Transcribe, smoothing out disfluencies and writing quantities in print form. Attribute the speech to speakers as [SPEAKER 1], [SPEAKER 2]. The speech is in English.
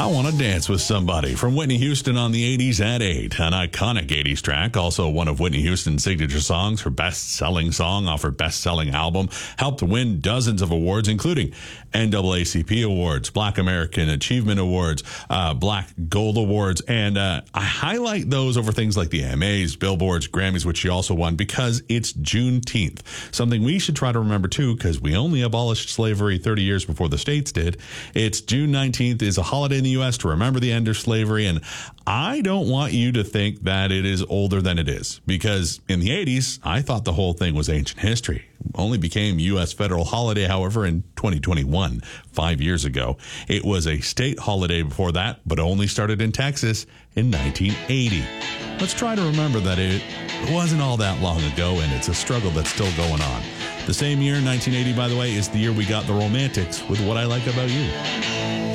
[SPEAKER 1] I Want to Dance with Somebody from Whitney Houston on the 80s at 8. An iconic 80s track, also one of Whitney Houston's signature songs, her best-selling song off her best-selling album, helped win dozens of awards, including NAACP Awards, Black American Achievement Awards, Black Gold Awards, and I highlight those over things like the AMAs, Billboards, Grammys, which she also won, because it's Juneteenth, something we should try to remember too, because we only abolished slavery 30 years before the states did. It's June 19th is a holiday in the U.S. to remember the end of slavery, and I don't want you to think that it is older than it is, because in the 80s, I thought the whole thing was ancient history. Only became U.S. federal holiday, however, in 2021, 5 years ago. It was a state holiday before that, but only started in Texas in 1980. Let's try to remember that it wasn't all that long ago, and it's a struggle that's still going on. The same year, 1980, by the way, is the year we got the Romantics with What I Like About You.